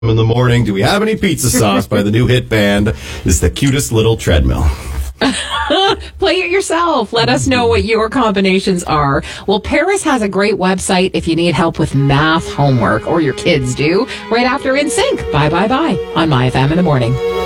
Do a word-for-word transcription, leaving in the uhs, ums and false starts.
in the morning. Do we have any pizza sauce by the new hit band? This is the cutest little treadmill. Play it yourself. Let us know what your combinations are. Well, Paris has a great website if you need help with math homework, or your kids do, right after In Sync. Bye, bye, bye on My F M in the morning.